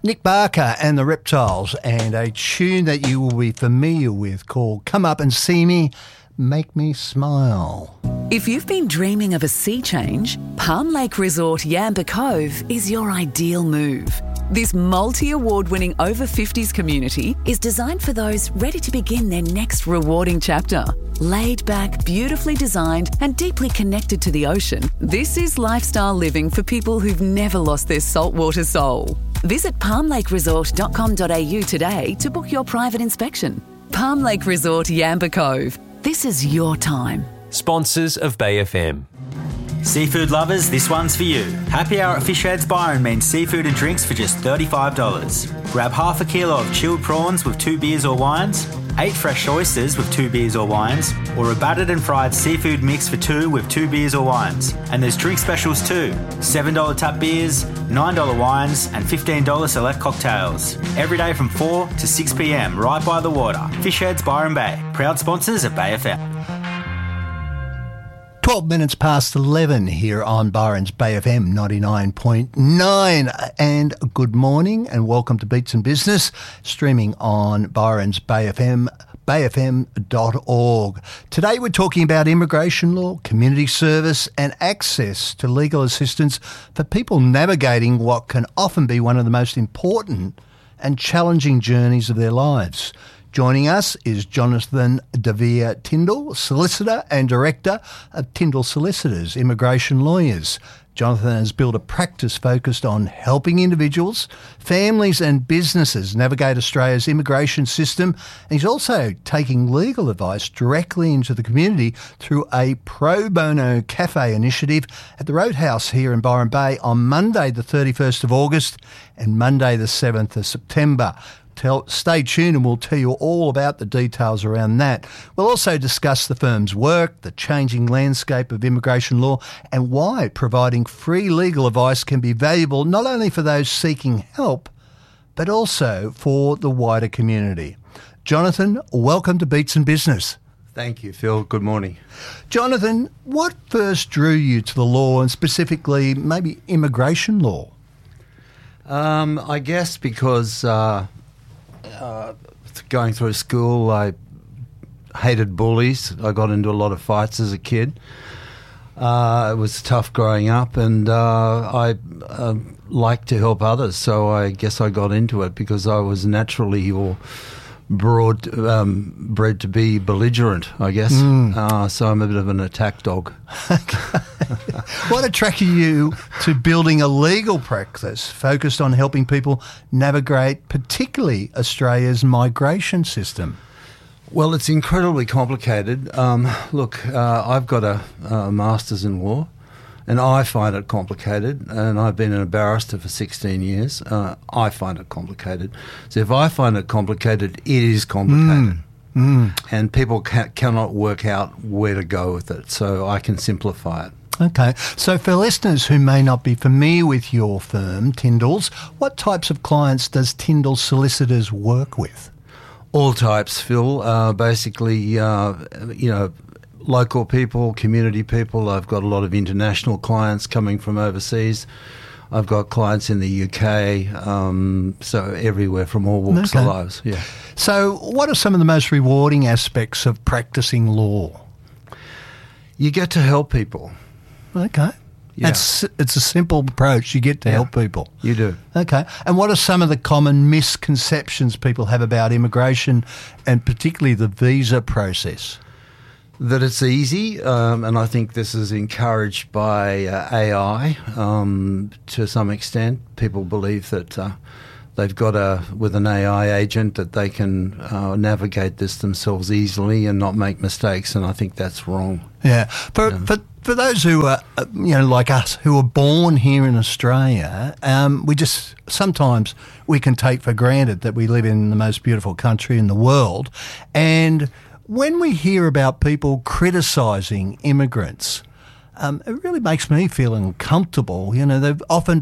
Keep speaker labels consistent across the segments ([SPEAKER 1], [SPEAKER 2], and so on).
[SPEAKER 1] Nick Barker and the Reptiles, and a tune that you will be familiar with called Come Up and See Me, Make Me Smile.
[SPEAKER 2] If you've been dreaming of a sea change, Palm Lake Resort Yamba Cove is your ideal move. This multi-award-winning over-50s community is designed for those ready to begin their next rewarding chapter. Laid back, beautifully designed and deeply connected to the ocean, this is lifestyle living for people who've never lost their saltwater soul. Visit palmlakeresort.com.au today to book your private inspection. Palm Lake Resort Yamba Cove. This is your time.
[SPEAKER 3] Sponsors of Bay FM.
[SPEAKER 4] Seafood lovers, this one's for you. Happy Hour at Fishheads Byron means seafood and drinks for just $35. Grab half a kilo of chilled prawns with 2 beers or wines, 8 fresh oysters with 2 beers or wines, or a battered and fried seafood mix for 2 with 2 beers or wines. And there's drink specials too. $7 tap beers, $9 wines, and $15 select cocktails. Every day from 4 to 6 p.m, right by the water. Fishheads Byron Bay, proud sponsors of Bay FM.
[SPEAKER 1] 12 minutes past 11 here on Byron's Bay FM 99.9. And good morning and welcome to Beats and Business, streaming on Byron's Bay FM, bayfm.org. Today we're talking about immigration law, community service and access to legal assistance for people navigating what can often be one of the most important and challenging journeys of their lives. Joining us is Jonathan Devere Tindall, Solicitor and Director of Tindall Solicitors, Immigration Lawyers. Jonathan has built a practice focused on helping individuals, families and businesses navigate Australia's immigration system, and he's also taking legal advice directly into the community through a pro bono cafe initiative at the Roadhouse here in Byron Bay on Monday the 31st of August and Monday the 7th of September. Stay tuned and we'll tell you all about the details around that. We'll also discuss the firm's work, the changing landscape of immigration law, and why providing free legal advice can be valuable not only for those seeking help, but also for the wider community. Jonathan, welcome to Beats and Business.
[SPEAKER 5] Thank you, Phil. Good morning.
[SPEAKER 1] Jonathan, what first drew you to the law and specifically maybe immigration law?
[SPEAKER 5] I guess because going through school, I hated bullies. I got into a lot of fights as a kid. It was tough growing up, and I liked to help others. So I guess I got into it because I was naturally bred to be belligerent, I guess. So I'm a bit of an attack dog.
[SPEAKER 1] What attracted you to building a legal practice focused on helping people navigate particularly Australia's migration system?
[SPEAKER 5] Well, it's incredibly complicated. I've got a master's in law, and I find it complicated, and I've been a barrister for 16 years. I find it complicated. So if I find it complicated, it is complicated. And people cannot work out where to go with it, so I can simplify it.
[SPEAKER 1] Okay, so for listeners who may not be familiar with your firm, Tindall's, what types of clients does Tindall Solicitors work with?
[SPEAKER 5] All types, Phil. Basically, local people, community people. I've got a lot of international clients coming from overseas. I've got clients in the UK, so everywhere from all walks of lives. Yeah.
[SPEAKER 1] So what are some of the most rewarding aspects of practicing law?
[SPEAKER 5] You get to help people.
[SPEAKER 1] Okay. Yeah. It's a simple approach. You get to help people.
[SPEAKER 5] You do.
[SPEAKER 1] Okay. And what are some of the common misconceptions people have about immigration and particularly the visa process?
[SPEAKER 5] That it's easy, and I think this is encouraged by AI to some extent. People believe that they've got with an AI agent that they can navigate this themselves easily and not make mistakes, and I think that's wrong.
[SPEAKER 1] Yeah. For those who are, like us, who are born here in Australia, sometimes we can take for granted that we live in the most beautiful country in the world. And when we hear about people criticising immigrants, it really makes me feel uncomfortable. Often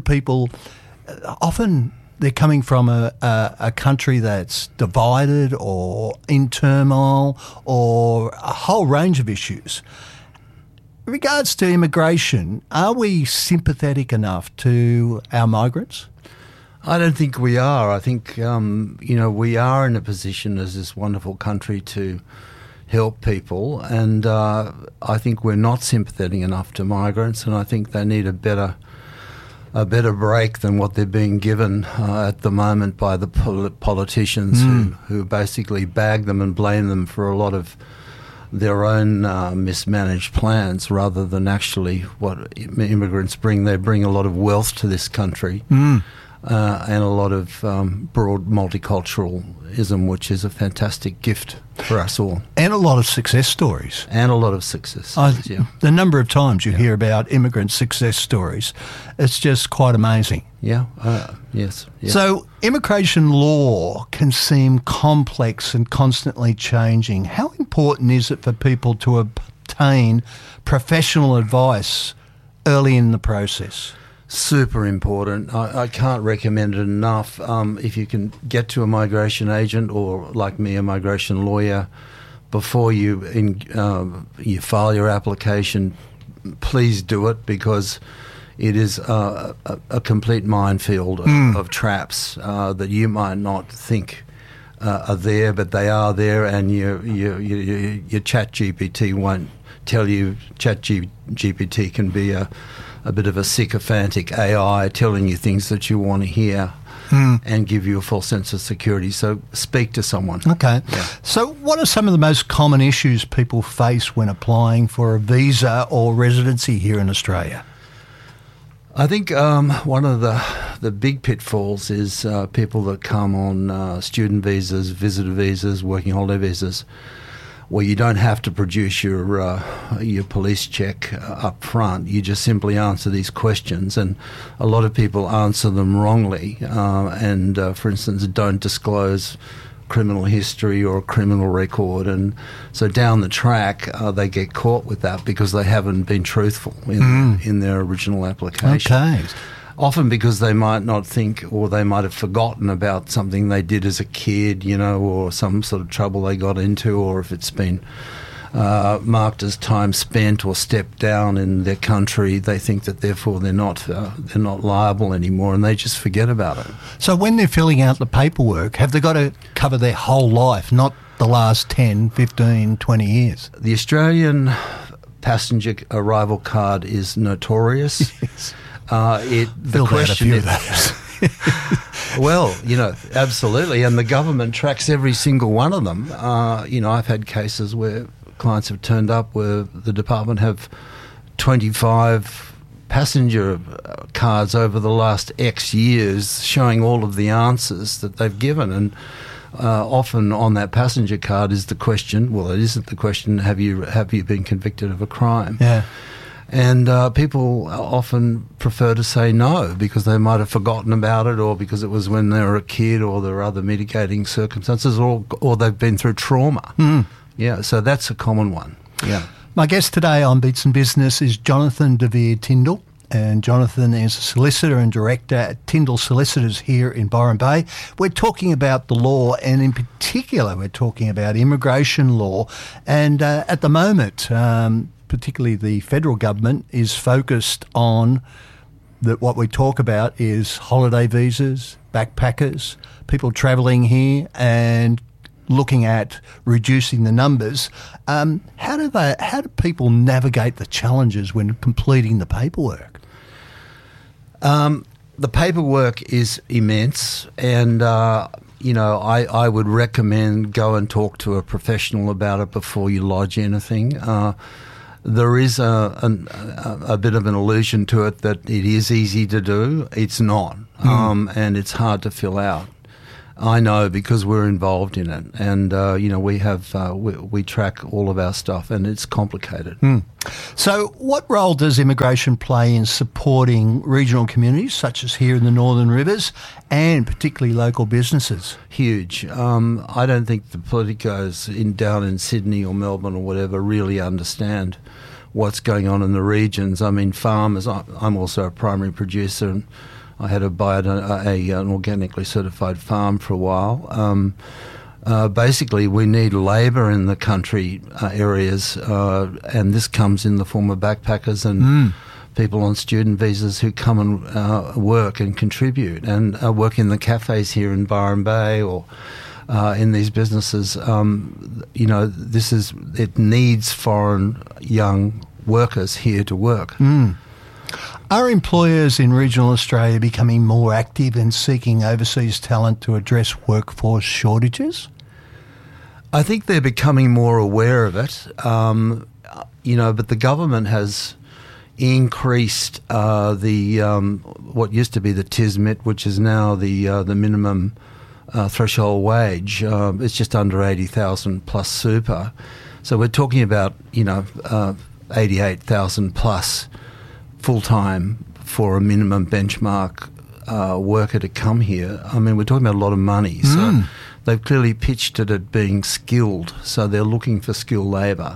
[SPEAKER 1] they're coming from a country that's divided or in turmoil or a whole range of issues. In regards to immigration, are we sympathetic enough to our migrants?
[SPEAKER 5] I don't think we are. I think, we are in a position as this wonderful country to help people, and I think we're not sympathetic enough to migrants, and I think they need a better break than what they're being given at the moment by the politicians who basically bag them and blame them for a lot of their own mismanaged plans rather than actually what immigrants bring. They bring a lot of wealth to this country. And a lot of broad multiculturalism, which is a fantastic gift for us all.
[SPEAKER 1] And a lot of success stories.
[SPEAKER 5] Yeah.
[SPEAKER 1] The number of times you hear about immigrant success stories, it's just quite amazing.
[SPEAKER 5] Yeah, yes. Yeah.
[SPEAKER 1] So immigration law can seem complex and constantly changing. How important is it for people to obtain professional advice early in the process?
[SPEAKER 5] Super important. I can't recommend it enough. If you can get to a migration agent or, like me, a migration lawyer, before you file your application, please do it, because it is a complete minefield of traps that you might not think are there, but they are there, and your ChatGPT won't tell you. ChatGPT can be a bit of a sycophantic AI telling you things that you want to hear and give you a false sense of security. So speak to someone.
[SPEAKER 1] Okay.
[SPEAKER 5] Yeah.
[SPEAKER 1] So what are some of the most common issues people face when applying for a visa or residency here in Australia?
[SPEAKER 5] I think one of the big pitfalls is people that come on student visas, visitor visas, working holiday visas, where you don't have to produce your police check up front. You just simply answer these questions, and a lot of people answer them wrongly and, for instance, don't disclose criminal history or a criminal record, and so down the track they get caught with that because they haven't been truthful in their original application.
[SPEAKER 1] Okay.
[SPEAKER 5] Often because they might not think, or they might have forgotten about something they did as a kid, or some sort of trouble they got into, or if it's been marked as time spent or stepped down in their country, they think that therefore they're not liable anymore, and they just forget about it.
[SPEAKER 1] So when they're filling out the paperwork, have they got to cover their whole life, not the last 10, 15, 20 years?
[SPEAKER 5] The Australian passenger arrival card is notorious.
[SPEAKER 1] Yes.
[SPEAKER 5] The question is, well, absolutely, and the government tracks every single one of them. I've had cases where clients have turned up where the department have 25 passenger cards over the last X years showing all of the answers that they've given, and often on that passenger card is the question. Well, it isn't the question. Have you been convicted of a crime?
[SPEAKER 1] Yeah.
[SPEAKER 5] And people often prefer to say no because they might have forgotten about it, or because it was when they were a kid, or there are other mitigating circumstances, or they've been through trauma. Yeah, so that's a common one. Yeah.
[SPEAKER 1] My guest today on Beats and Business is Jonathan De Vere Tindall, and Jonathan is a solicitor and director at Tindall Solicitors here in Byron Bay. We're talking about the law, and in particular we're talking about immigration law, and at the moment particularly the federal government is focused on that. What we talk about is holiday visas, backpackers, people travelling here and looking at reducing the numbers. How do people navigate the challenges when completing the paperwork?
[SPEAKER 5] The paperwork is immense, and I would recommend go and talk to a professional about it before you lodge anything. There is a bit of an illusion to it that it is easy to do. It's not, and it's hard to fill out. I know because we're involved in it, and we track all of our stuff, and it's complicated.
[SPEAKER 1] So, what role does immigration play in supporting regional communities, such as here in the Northern Rivers, and particularly local businesses?
[SPEAKER 5] Huge. I don't think the politicos down in Sydney or Melbourne or whatever really understand what's going on in the regions. I mean, farmers. I'm also a primary producer, and I had an organically certified farm for a while. Basically, we need labour in the country areas, and this comes in the form of backpackers and people on student visas who come and work and contribute and work in the cafes here in Byron Bay or in these businesses. It needs foreign young workers here to work.
[SPEAKER 1] Are employers in regional Australia becoming more active in seeking overseas talent to address workforce shortages?
[SPEAKER 5] I think they're becoming more aware of it, but the government has increased what used to be the TISMIT, which is now the minimum threshold wage. It's just under 80,000 plus super. So we're talking about 88,000 plus full-time for a minimum benchmark worker to come here. I mean, we're talking about a lot of money. So they've clearly pitched it at being skilled. So they're looking for skilled labour.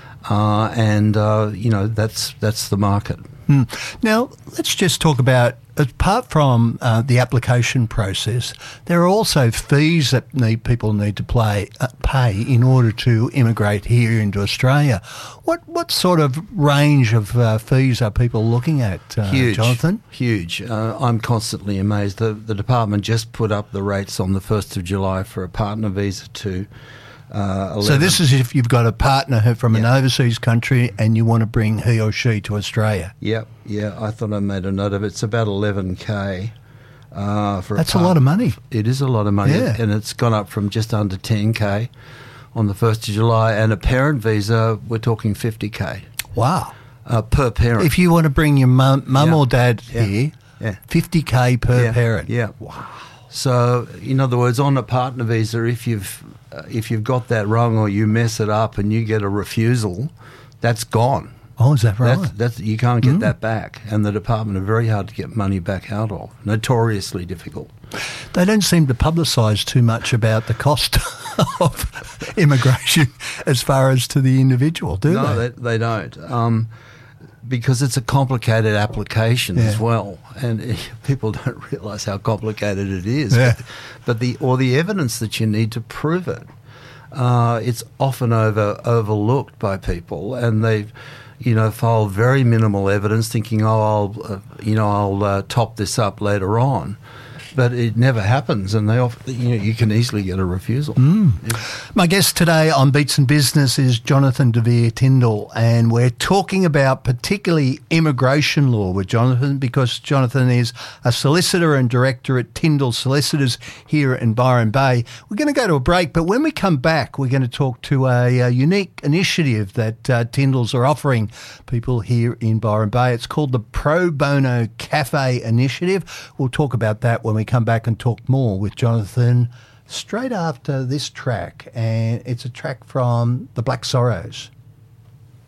[SPEAKER 5] That's the market.
[SPEAKER 1] Now, let's just talk about, apart from the application process, there are also fees that people need to pay in order to immigrate here into Australia. What sort of range of fees are people looking at,
[SPEAKER 5] Huge,
[SPEAKER 1] Jonathan?
[SPEAKER 5] Huge. I'm constantly amazed. The department just put up the rates on the 1st of July for a partner visa to 11.
[SPEAKER 1] So this is if you've got a partner from an overseas country and you want to bring he or she to Australia.
[SPEAKER 5] Yep, yeah. I thought I made a note of it. It's about 11K for
[SPEAKER 1] That's a lot of money.
[SPEAKER 5] It is a lot of money,
[SPEAKER 1] Yeah.
[SPEAKER 5] and it's gone up from just under 10K on the 1st of July. And a parent visa, we're talking 50K
[SPEAKER 1] Wow.
[SPEAKER 5] per parent.
[SPEAKER 1] If you want to bring your mum or dad here,
[SPEAKER 5] Yeah.
[SPEAKER 1] 50K per parent.
[SPEAKER 5] Yeah. Wow. So, in other words, on a partner visa, if you've got that wrong or you mess it up and you get a refusal, that's gone.
[SPEAKER 1] Oh, is that right?
[SPEAKER 5] That's you can't get that back, and the department are very hard to get money back out of. Notoriously difficult.
[SPEAKER 1] They don't seem to publicise too much about the cost of immigration as far as to the individual, do they?
[SPEAKER 5] No, they don't. Because it's a complicated application as well, and people don't realise how complicated it is.
[SPEAKER 1] Yeah.
[SPEAKER 5] But the evidence that you need to prove it, it's often overlooked by people, and they've filed very minimal evidence, thinking, I'll top this up later on. But it never happens, and you can easily get a refusal.
[SPEAKER 1] My guest today on Beats and Business is Jonathan De Vere Tindall, and we're talking about particularly immigration law with Jonathan, because Jonathan is a solicitor and director at Tindall Solicitors here in Byron Bay. We're going to go to a break, but when we come back, we're going to talk to a unique initiative that Tindalls are offering people here in Byron Bay. It's called the Pro Bono Cafe Initiative. We'll talk about that when we come back and talk more with Jonathan straight after this track, and it's a track from the Black Sorrows.